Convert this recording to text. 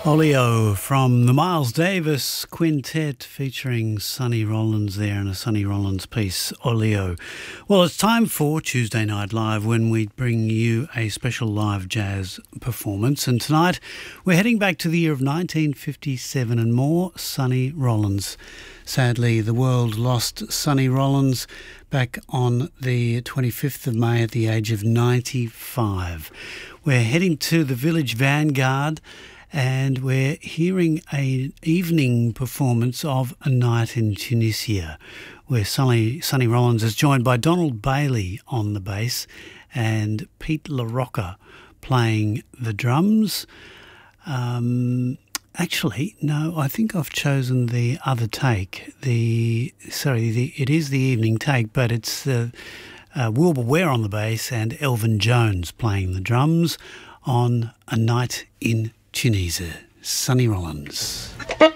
Olio from the Miles Davis Quintet featuring Sonny Rollins there and a Sonny Rollins piece, Olio. Well, it's time for Tuesday Night Live when we bring you a special live jazz performance. And tonight we're heading back to the year of 1957 and more Sonny Rollins. Sadly, the world lost Sonny Rollins back on the 25th of May at the age of 95. We're heading to the Village Vanguard and we're hearing an evening performance of A Night in Tunisia, where Sonny Rollins is joined by Donald Bailey on the bass and Pete LaRocca playing the drums. Actually, no, I think I've chosen the other take. It is the evening take, but it's Wilbur Ware on the bass and Elvin Jones playing the drums on A Night in Tunisia. Sonny Rollins.